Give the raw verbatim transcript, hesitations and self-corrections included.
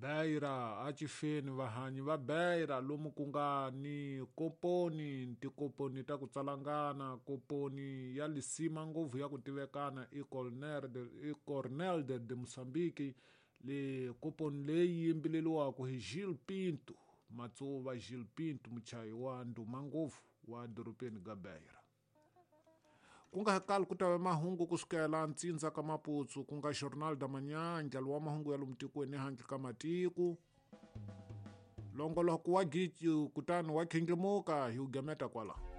beira achifeni vahanyi va beira lomu ku nga ni koponi ti koponi ta ku tsalangana koponi ya lisima ngopfu ya ku tivekana i Cornel de, i Cornel de, de Moçambique le koponi leyi yimbileliwaku hi Gil Pinto Matsuva Gil Pinto muchayi wa nduma ngopfu wa doropeni ga beira ku nga hekali ku tave mahungu kusukela ntsindza ka Maputsu ku nga Jornal da Manhã ndlalo wa mahungu ya lomu tikweni handle ka matiko longoloko wa giji kutani wa khengemuka hi ugemeta kwala